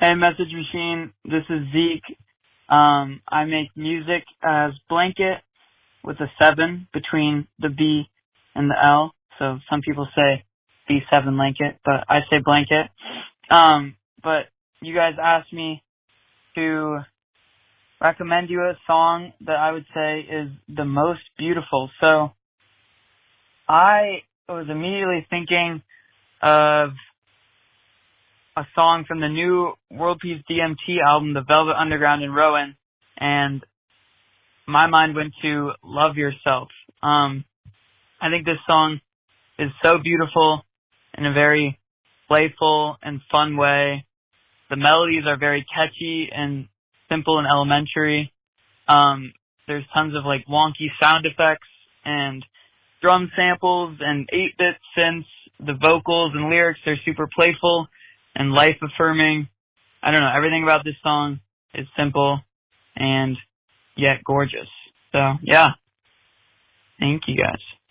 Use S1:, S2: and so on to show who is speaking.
S1: Hey, Message Machine. This is Zeke. I make music as Blanket with a 7 between the B and the L. So some people say B7 Blanket, but I say Blanket. But you guys asked me to recommend you a song that I would say is the most beautiful. So I was immediately thinking of a song from the new World Peace DMT album, The Velvet Underground in Rowan, and my mind went to Love Yourself. I think this song is so beautiful in a very playful and fun way. The melodies are very catchy and simple and elementary. There's tons of like wonky sound effects and drum samples and 8-bit synths. The vocals and lyrics are super playful and life-affirming. I don't know, everything about this song is simple and yet gorgeous. So, yeah. Thank you, guys.